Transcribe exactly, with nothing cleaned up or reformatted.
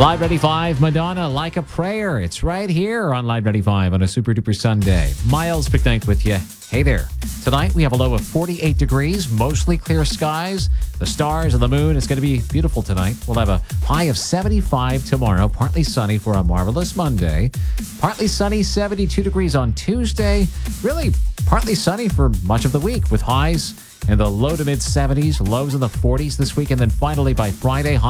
Live ninety-five, Madonna, Like a Prayer. It's right here on Live ninety-five on a super duper Sunday. Miles McKnight with you. Hey there. Tonight we have a low of forty-eight degrees, mostly clear skies. The stars and the moon. It's going to be beautiful tonight. We'll have a high of seventy-five tomorrow, partly sunny for a marvelous Monday. Partly sunny, seventy-two degrees on Tuesday. Really partly sunny for much of the week with highs in the low to mid seventies, lows in the forties this week, and then finally by Friday,